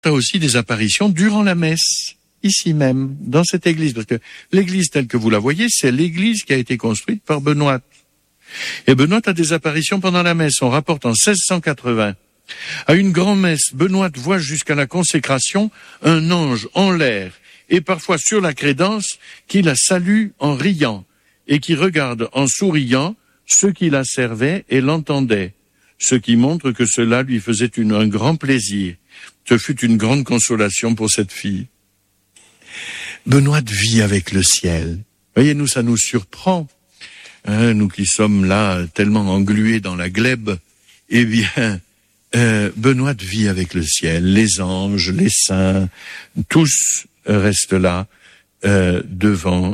a aussi des apparitions durant la messe, ici même, dans cette église. Parce que l'église telle que vous la voyez, c'est l'église qui a été construite par Benoît. Et Benoît a des apparitions pendant la messe. On rapporte en 1680. À une grand-messe, Benoît voit jusqu'à la consécration un ange en l'air et parfois sur la crédence qui la salue en riant et qui regarde en souriant ceux qui la servaient et l'entendaient, ce qui montre que cela lui faisait un grand plaisir. Ce fut une grande consolation pour cette fille. Benoît vit avec le ciel. Voyez, nous, ça nous surprend. Nous qui sommes là tellement englués dans la glèbe, eh bien, Benoît vit avec le ciel. Les anges, les saints, tous restent là devant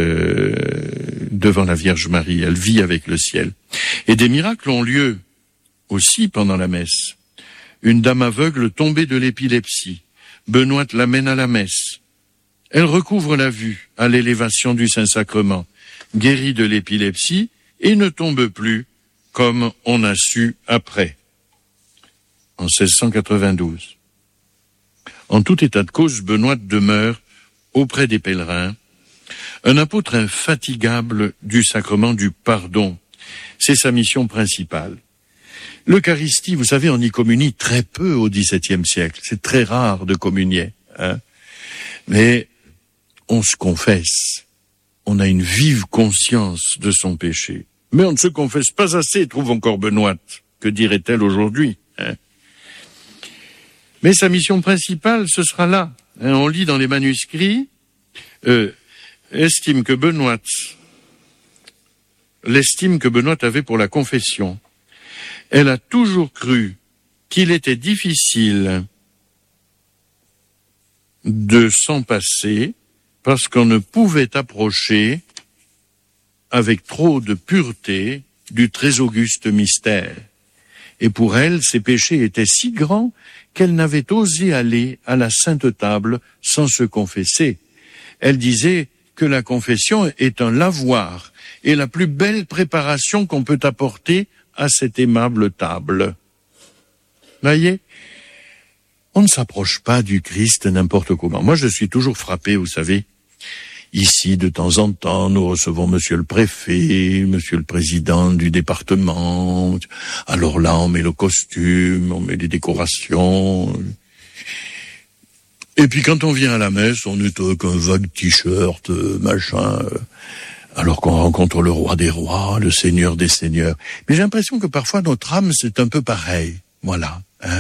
la Vierge Marie. Elle vit avec le ciel. Et des miracles ont lieu aussi pendant la messe. Une dame aveugle tombée de l'épilepsie. Benoît l'amène à la messe. Elle recouvre la vue à l'élévation du Saint-Sacrement, guérie de l'épilepsie et ne tombe plus, comme on a su après, en 1692. En tout état de cause, Benoît demeure auprès des pèlerins, un apôtre infatigable du sacrement du pardon. C'est sa mission principale. L'Eucharistie, vous savez, on y communie très peu au XVIIe siècle. C'est très rare de communier, mais on se confesse. On a une vive conscience de son péché. Mais on ne se confesse pas assez, trouve encore Benoît. Que dirait-elle aujourd'hui, Mais sa mission principale, ce sera là. On lit dans les manuscrits, l'estime que Benoît avait pour la confession. Elle a toujours cru qu'il était difficile de s'en passer parce qu'on ne pouvait approcher avec trop de pureté du très auguste mystère. Et pour elle, ses péchés étaient si grands qu'elle n'avait osé aller à la Sainte Table sans se confesser. Elle disait que la confession est un lavoir et la plus belle préparation qu'on peut apporter à cette aimable table. Voyez, on ne s'approche pas du Christ n'importe comment. Moi, je suis toujours frappé, vous savez. Ici, de temps en temps, nous recevons monsieur le préfet, monsieur le président du département. Alors là, on met le costume, on met les décorations. Et puis quand on vient à la messe, on est avec un vague t-shirt, machin, alors qu'on rencontre le roi des rois, le seigneur des seigneurs. Mais j'ai l'impression que parfois notre âme, c'est un peu pareil. Voilà,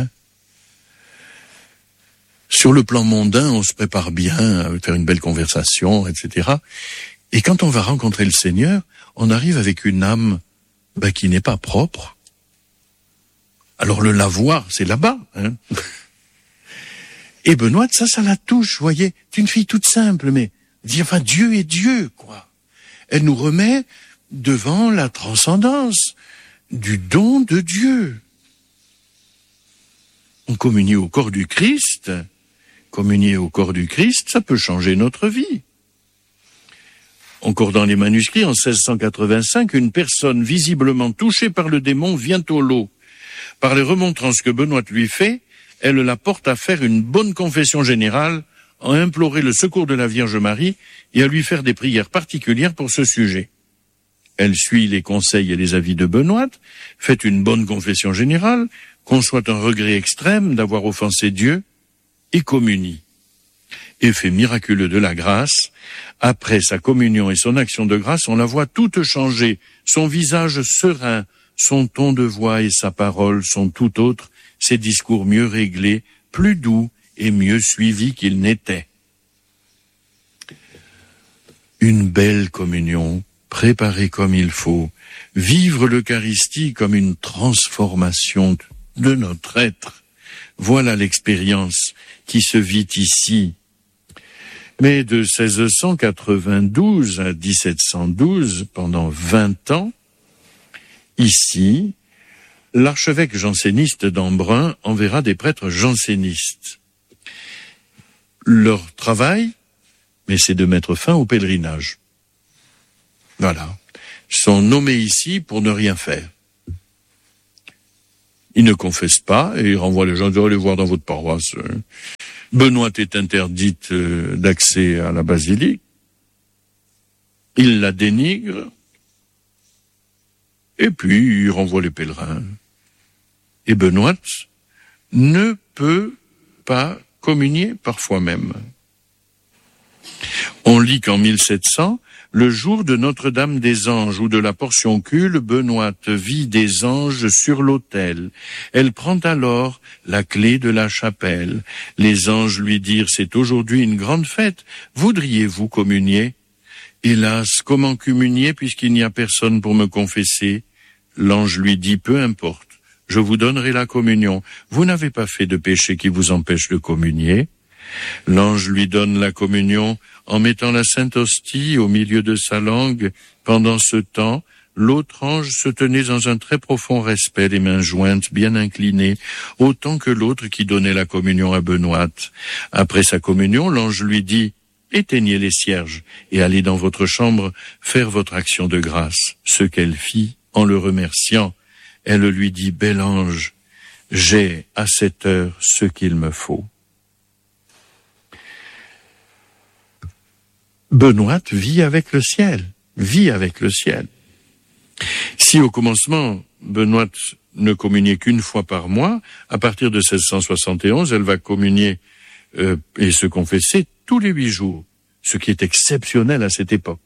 Sur le plan mondain, on se prépare bien à faire une belle conversation, etc. Et quand on va rencontrer le Seigneur, on arrive avec une âme qui n'est pas propre. Alors le lavoir, c'est là-bas. Et Benoît, ça la touche, voyez. C'est une fille toute simple, mais Dieu est Dieu, quoi. Elle nous remet devant la transcendance du don de Dieu. On communie au corps du Christ. Communier au corps du Christ, ça peut changer notre vie. Encore dans les manuscrits, en 1685, une personne visiblement touchée par le démon vient au lot. Par les remontrances que Benoît lui fait, elle la porte à faire une bonne confession générale, à implorer le secours de la Vierge Marie et à lui faire des prières particulières pour ce sujet. Elle suit les conseils et les avis de Benoît, fait une bonne confession générale, conçoit un regret extrême d'avoir offensé Dieu, et communie. Effet miraculeux de la grâce, après sa communion et son action de grâce, on la voit toute changer, son visage serein, son ton de voix et sa parole sont tout autres, ses discours mieux réglés, plus doux et mieux suivis qu'ils n'étaient. Une belle communion, préparée comme il faut, vivre l'Eucharistie comme une transformation de notre être. Voilà l'expérience qui se vit ici. Mais de 1692 à 1712, pendant 20 ans, ici, l'archevêque janséniste d'Embrun enverra des prêtres jansénistes. Leur travail, mais c'est de mettre fin au pèlerinage. Voilà. Ils sont nommés ici pour ne rien faire. Il ne confesse pas et il renvoie les gens, allez voir dans votre paroisse. Benoît est interdite d'accès à la basilique. Il la dénigre. Et puis, il renvoie les pèlerins. Et Benoît ne peut pas communier, parfois même. On lit qu'en 1700, le jour de Notre-Dame des Anges ou de la Portioncule, Benoît vit des anges sur l'autel. Elle prend alors la clé de la chapelle. Les anges lui dirent, c'est aujourd'hui une grande fête, voudriez-vous communier? Hélas, comment communier puisqu'il n'y a personne pour me confesser? L'ange lui dit, peu importe, je vous donnerai la communion. Vous n'avez pas fait de péché qui vous empêche de communier. L'ange lui donne la communion en mettant la sainte hostie au milieu de sa langue. Pendant ce temps, l'autre ange se tenait dans un très profond respect, les mains jointes, bien inclinées, autant que l'autre qui donnait la communion à Benoît. Après sa communion, l'ange lui dit, éteignez les cierges et allez dans votre chambre faire votre action de grâce. Ce qu'elle fit, en le remerciant, elle lui dit, bel ange, j'ai à cette heure ce qu'il me faut. Benoît vit avec le ciel, vit avec le ciel. Si au commencement, Benoît ne communiait qu'une fois par mois, à partir de 1671, elle va communier et se confesser tous les 8 jours, ce qui est exceptionnel à cette époque.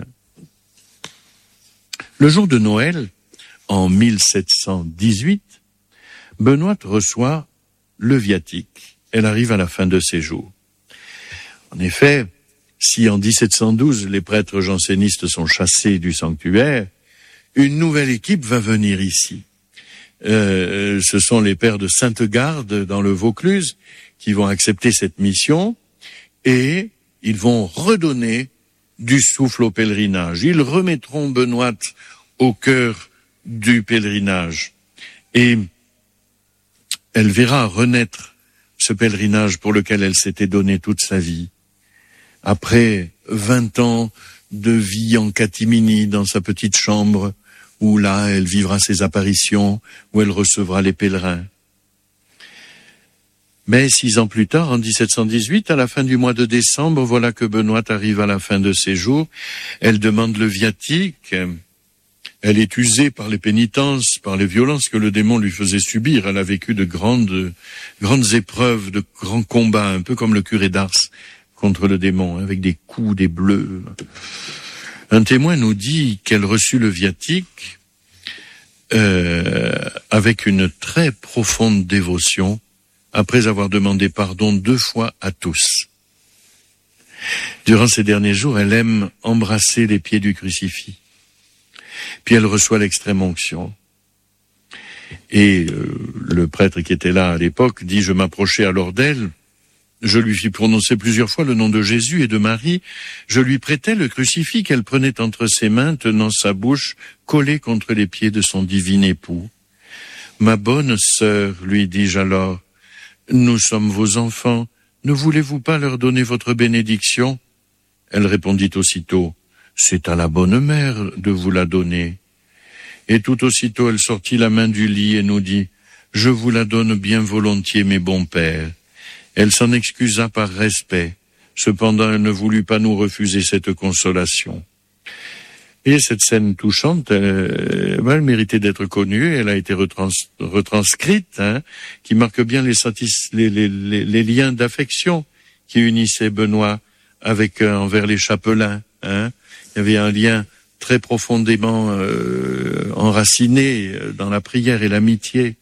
Le jour de Noël, en 1718, Benoît reçoit le viatique. Elle arrive à la fin de ses jours. En effet, si en 1712 les prêtres jansénistes sont chassés du sanctuaire, une nouvelle équipe va venir ici. Ce sont les pères de Sainte-Garde dans le Vaucluse qui vont accepter cette mission et ils vont redonner du souffle au pèlerinage. Ils remettront Benoît au cœur du pèlerinage et elle verra renaître ce pèlerinage pour lequel elle s'était donné toute sa vie. Après 20 ans de vie en catimini dans sa petite chambre, où là, elle vivra ses apparitions, où elle recevra les pèlerins. Mais 6 ans plus tard, en 1718, à la fin du mois de décembre, voilà que Benoît arrive à la fin de ses jours. Elle demande le viatique. Elle est usée par les pénitences, par les violences que le démon lui faisait subir. Elle a vécu de grandes épreuves, de grands combats, un peu comme le curé d'Ars contre le démon, avec des coups, des bleus. Un témoin nous dit qu'elle reçut le viatique avec une très profonde dévotion, après avoir demandé pardon 2 fois à tous. Durant ces derniers jours, elle aime embrasser les pieds du crucifix. Puis elle reçoit l'extrême onction. Et le prêtre qui était là à l'époque dit, je m'approchais alors d'elle, je lui fis prononcer plusieurs fois le nom de Jésus et de Marie. Je lui prêtais le crucifix qu'elle prenait entre ses mains, tenant sa bouche collée contre les pieds de son divin époux. Ma bonne sœur, lui dis-je alors, nous sommes vos enfants. Ne voulez-vous pas leur donner votre bénédiction? Elle répondit aussitôt, c'est à la bonne mère de vous la donner. Et tout aussitôt elle sortit la main du lit et nous dit, je vous la donne bien volontiers, mes bons pères. Elle s'en excusa par respect. Cependant, elle ne voulut pas nous refuser cette consolation. Et cette scène touchante, elle méritait d'être connue. Elle a été retranscrite, qui marque bien les liens d'affection qui unissaient Benoît avec envers les chapelains. Il y avait un lien très profondément enraciné dans la prière et l'amitié.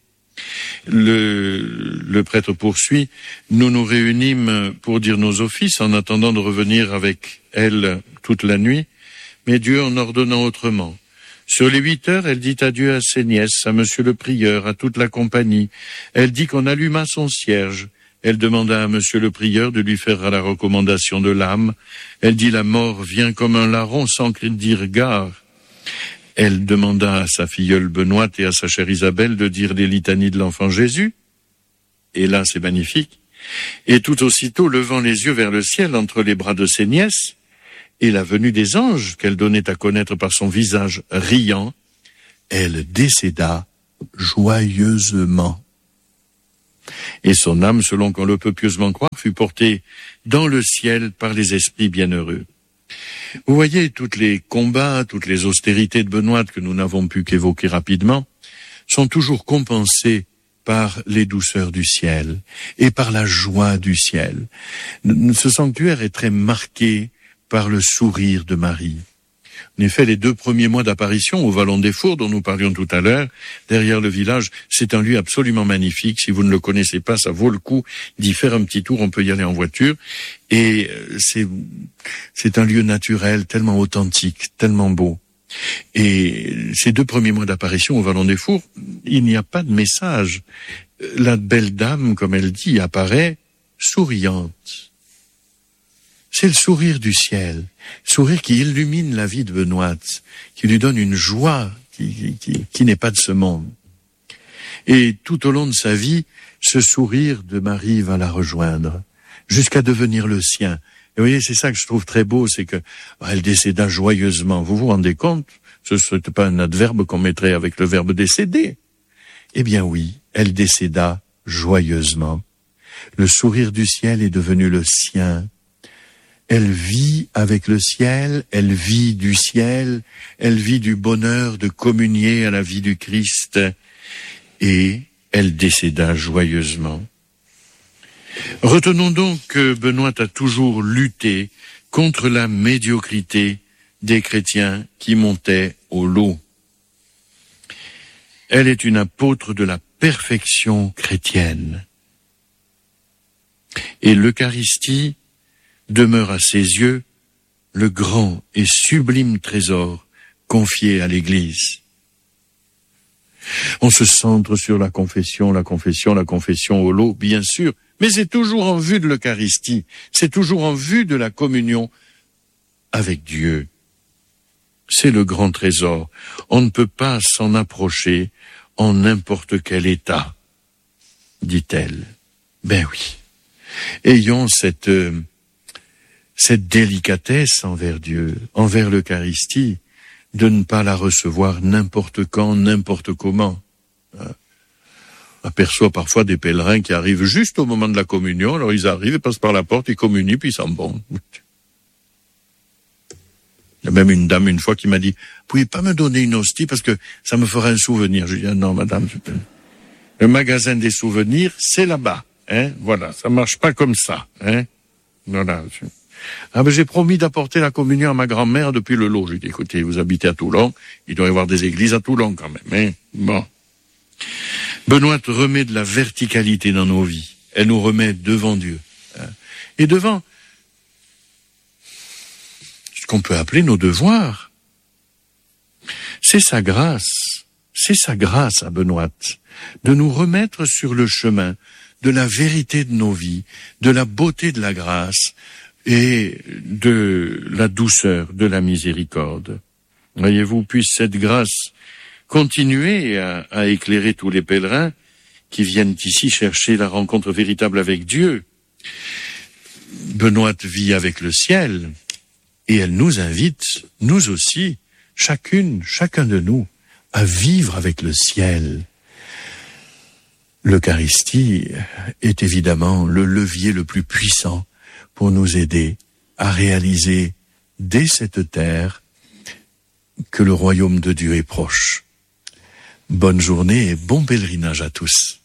Le prêtre poursuit, nous nous réunîmes pour dire nos offices en attendant de revenir avec elle toute la nuit, mais Dieu en ordonnant autrement. Sur les 8 heures, elle dit adieu à ses nièces, à monsieur le prieur, à toute la compagnie. Elle dit qu'on alluma son cierge. Elle demanda à monsieur le prieur de lui faire la recommandation de l'âme. Elle dit la mort vient comme un larron sans dire gare. Elle demanda à sa filleule Benoît et à sa chère Isabelle de dire les litanies de l'enfant Jésus. Et là, c'est magnifique. Et tout aussitôt, levant les yeux vers le ciel entre les bras de ses nièces, et la venue des anges qu'elle donnait à connaître par son visage riant, elle décéda joyeusement. Et son âme, selon qu'on le peut pieusement croire, fut portée dans le ciel par les esprits bienheureux. Vous voyez, tous les combats, toutes les austérités de Benoît que nous n'avons pu qu'évoquer rapidement, sont toujours compensés par les douceurs du ciel et par la joie du ciel. Ce sanctuaire est très marqué par le sourire de Marie. En effet, les 2 premiers mois d'apparition au Vallon des Fours, dont nous parlions tout à l'heure, derrière le village, c'est un lieu absolument magnifique. Si vous ne le connaissez pas, ça vaut le coup d'y faire un petit tour. On peut y aller en voiture. Et c'est un lieu naturel, tellement authentique, tellement beau. Et ces 2 premiers mois d'apparition au Vallon des Fours, il n'y a pas de message. La belle dame, comme elle dit, apparaît souriante. C'est le sourire du ciel, sourire qui illumine la vie de Benoît, qui lui donne une joie qui n'est pas de ce monde. Et tout au long de sa vie, ce sourire de Marie va la rejoindre, jusqu'à devenir le sien. Et vous voyez, c'est ça que je trouve très beau, c'est que elle décéda joyeusement. Vous vous rendez compte? Ce ne serait pas un adverbe qu'on mettrait avec le verbe décéder. Eh bien oui, elle décéda joyeusement. Le sourire du ciel est devenu le sien. Elle vit avec le ciel, elle vit du ciel, elle vit du bonheur de communier à la vie du Christ, et elle décéda joyeusement. Retenons donc que Benoît a toujours lutté contre la médiocrité des chrétiens qui montaient au lot. Elle est une apôtre de la perfection chrétienne. Et l'Eucharistie demeure à ses yeux le grand et sublime trésor confié à l'Église. On se centre sur la confession au lot, bien sûr, mais c'est toujours en vue de l'Eucharistie, c'est toujours en vue de la communion avec Dieu. C'est le grand trésor. On ne peut pas s'en approcher en n'importe quel état, dit-elle. Ben oui. Ayons cette délicatesse envers Dieu, envers l'Eucharistie, de ne pas la recevoir n'importe quand, n'importe comment. On aperçoit parfois des pèlerins qui arrivent juste au moment de la communion, alors ils arrivent, ils passent par la porte, ils communient, puis ils s'en vont. Il y a même une dame une fois qui m'a dit, « Pouvez pas me donner une hostie parce que ça me fera un souvenir ?» Je lui ai dit, « Non, madame, le magasin des souvenirs, c'est là-bas. Hein, voilà, ça marche pas comme ça. Hein, voilà. » Ah ben j'ai promis d'apporter la communion à ma grand-mère depuis le lot. J'ai dit, écoutez, vous habitez à Toulon, il doit y avoir des églises à Toulon quand même. Hein, bon. Benoît remet de la verticalité dans nos vies. Elle nous remet devant Dieu. Hein, et devant ce qu'on peut appeler nos devoirs. C'est sa grâce à Benoît, de nous remettre sur le chemin de la vérité de nos vies, de la beauté de la grâce, et de la douceur de la miséricorde. Voyez-vous, puisse cette grâce continuer à éclairer tous les pèlerins qui viennent ici chercher la rencontre véritable avec Dieu. Benoît vit avec le ciel, et elle nous invite, nous aussi, chacun de nous, à vivre avec le ciel. L'Eucharistie est évidemment le levier le plus puissant pour nous aider à réaliser dès cette terre que le royaume de Dieu est proche. Bonne journée et bon pèlerinage à tous.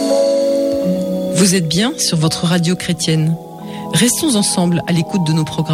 Vous êtes bien sur votre radio chrétienne. Restons ensemble à l'écoute de nos programmes.